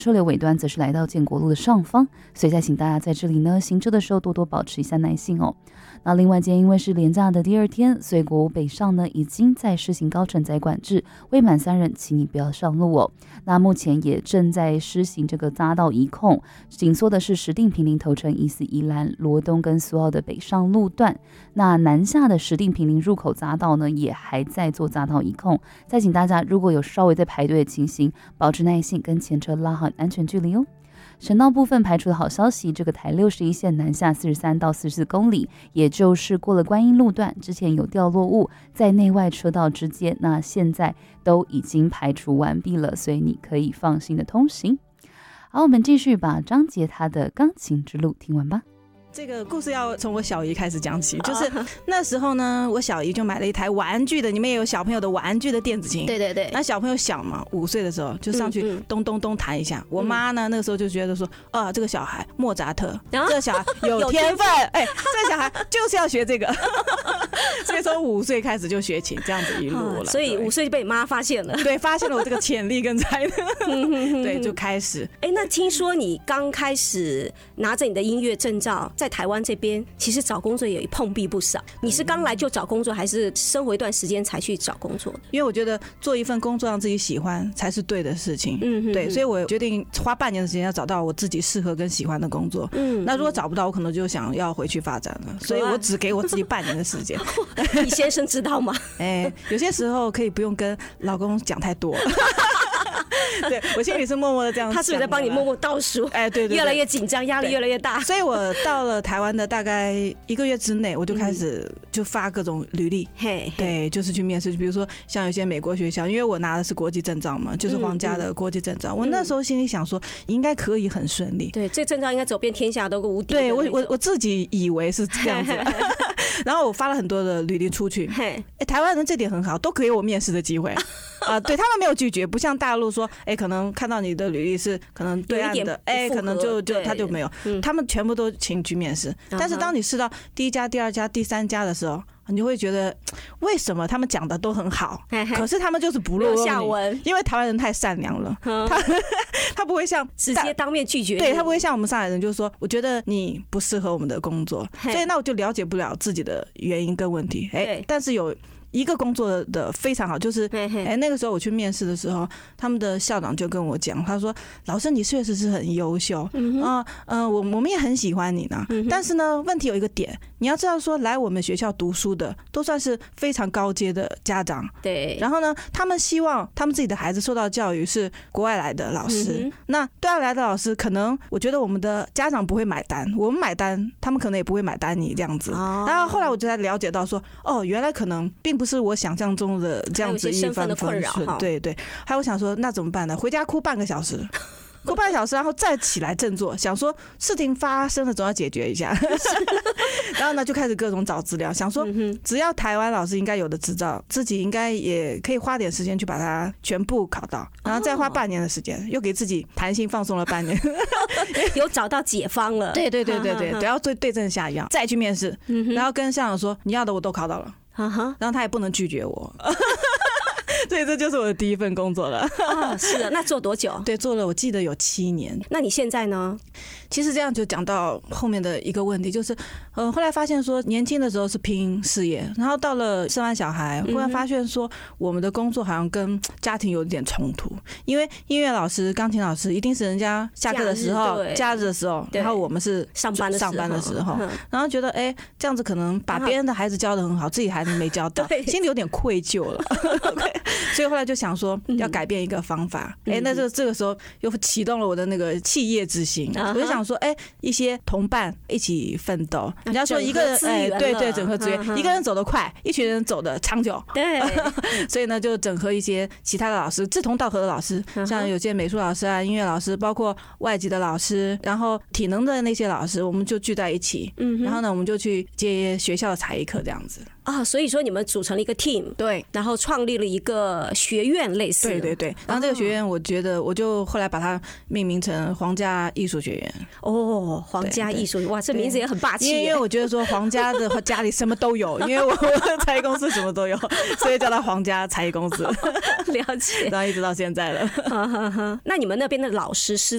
车流尾端则是来到建国路的上方，所以再请大家在这里呢行车的时候多多保持一下耐性哦。那另外今天因为是连假的第2天，所以国五北上呢已经在施行高承载管制，未满3人请你不要上路哦。那目前也正在施行这个匝道移控，紧缩的是石碇坪林头城宜四宜兰罗东跟苏澳的北上路段。那南下的石碇坪林入口匝道呢也还在做匝道移控，再请大家如果有稍微在排队的情形，保持耐性，跟前车拉好安全距离哦。省道部分排除的好消息，这个台61线南下43到44公里，也就是过了观音路段，之前有掉落物在内外车道之间，那现在都已经排除完毕了，所以你可以放心的通行。好，我们继续把张杰他的钢琴之路听完吧。 这个故事要从我小姨开始讲起，就是那时候呢，我小姨就买了一台玩具的，你们也有小朋友的玩具的电子琴， 对对对。 那小朋友小嘛，5岁的时候就上去咚咚咚弹一下。我妈呢那个时候就觉得说，啊，这个小孩莫扎特，这个小孩有天分，哎，这个小孩就是要学这个，所以从5岁开始就学琴，这样子一路了。 所以5岁就被你妈发现了， 对，发现了我这个潜力跟才能，对，就开始。 哎，那听说你刚开始拿着你的音乐证照，在台湾这边其实找工作也碰壁不少。你是刚来就找工作，还是生活一段时间才去找工作的？ 因为我觉得做一份工作让自己喜欢才是对的事情，对，所以我决定花半年的时间要找到我自己适合跟喜欢的工作。那如果找不到，我可能就想要回去发展了，所以我只给我自己半年的时间。 你先生知道吗？ 哎，有些时候可以不用跟老公讲太多。对，我心里是默默的这样想。 他是不是在帮你默默倒数？ 哎，对 对， 越来越紧张，压力越来越大。 所以我到了台湾的大概1个月之内，我就开始就发各种履历，对，就是去面试。比如说像有些美国学校，因为我拿的是国际证照嘛，就是皇家的国际证照。我那时候心里想说，应该可以很顺利。 对，这证照应该走遍天下都个无敌。 对，我自己以为是这样子。然后我发了很多的履历出去，台湾人这点很好，都给我面试的机会。对，他们没有拒绝，不像大陆说，可能看到你的履历是可能对岸的，可能就他就没有，他们全部都请去面试。但是当你试到第1家、第2家、第3家的时候，你就会觉得为什么他们讲的都很好，可是他们就是不录用你，因为台湾人太善良了，他不会像直接当面拒绝你， 对，他不会像我们上海人就是说，我觉得你不适合我们的工作，所以那我就了解不了自己的原因跟问题。但是有一个工作的非常好，就是那个时候我去面试的时候，他们的校长就跟我讲，他说：“老师，你确实是很优秀，我们也很喜欢你呢。但是呢，问题有一个点，你要知道说，来我们学校读书的都算是非常高阶的家长，对。然后呢，他们希望他们自己的孩子受到教育是国外来的老师，那对外来的老师，可能我觉得我们的家长不会买单，我们买单，他们可能也不会买单你这样子。然后后来我就才了解到说，原来可能并不是我想象中的这样子一帆风顺，对对。还有我想说，那怎么办呢？回家哭半个小时。哭半个小时，然后再起来振作，想说事情发生了总要解决一下。然后呢，就开始各种找资料，想说只要台湾老师应该有的执照，自己应该也可以花点时间去把它全部考到，然后再花半年的时间，又给自己弹性放松了半年。 有找到解方了。 对对对对对，都要对症下药，再去面试，然后跟校长说你要的我都考到了，然后他也不能拒绝我。所以这就是我的第一份工作了。 是的，那做多久？ 对，做了我记得有7年。 那你现在呢？ 其实这样就讲到后面的一个问题，就是后来发现说，年轻的时候是拼事业，然后到了生完小孩，忽然发现说，我们的工作好像跟家庭有点冲突。因为音乐老师、钢琴老师一定是人家下课的时候、假日的时候，然后我们是上班的时候，然后觉得这样子可能把别人的孩子教得很好，自己孩子没教到，心里有点愧疚了。所以后来就想说要改变一个方法，那这个时候又启动了我的那个企业之心，我就想说，一些同伴一起奋斗。人家说一个人，对对，整合资源，一个人走得快，一群人走得长久。对，所以呢，就整合一些其他的老师，志同道合的老师，像有些美术老师啊、音乐老师，包括外籍的老师，然后体能的那些老师，我们就聚在一起。然后呢，我们就去接学校的才艺课这样子。 所以说你们组成了一个 team， 对，然后创立了一个学院类似的， 对对对。然后这个学院，我觉得我就后来把它命名成皇家艺术学院。 皇家艺术，哇，这名字也很霸气。 因为我觉得说皇家的话，家里什么都有，因为我才艺公司什么都有，所以叫它皇家才艺公司。 了解。 然后一直到现在了。 那你们那边的老师师